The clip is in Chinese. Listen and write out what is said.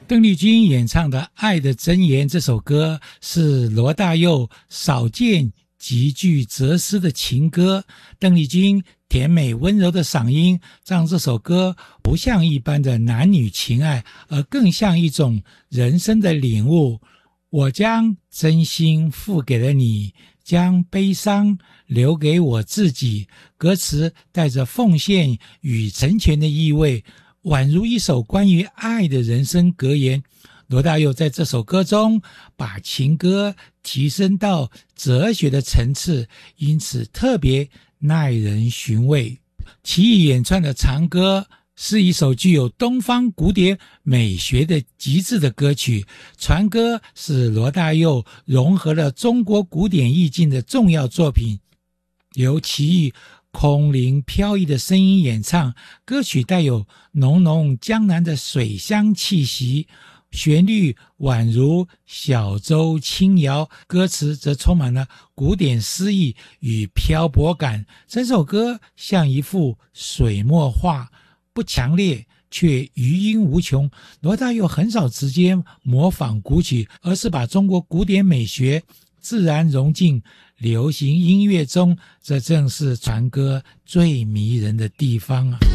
邓丽君演唱的《爱的箴言》这首歌是罗大佑少见极具哲思的情歌。邓丽君甜美温柔的嗓音让这首歌不像一般的男女情爱，而更像一种人生的领悟。我将真心付给了你，将悲伤留给我自己。歌词带着奉献与成全的意味，宛如一首关于爱的人生格言。罗大佑在这首歌中把情歌提升到哲学的层次，因此特别耐人寻味。齐豫演唱的长歌是一首具有东方古典美学的极致的歌曲，船歌是罗大佑融合了中国古典意境的重要作品，由齐豫空灵飘逸的声音演唱，歌曲带有浓浓江南的水乡气息，旋律宛如小舟轻摇，歌词则充满了古典诗意与漂泊感。整首歌像一幅水墨画，不强烈却余音无穷。罗大佑很少直接模仿古曲，而是把中国古典美学自然融进流行音乐中，这正是船歌最迷人的地方啊。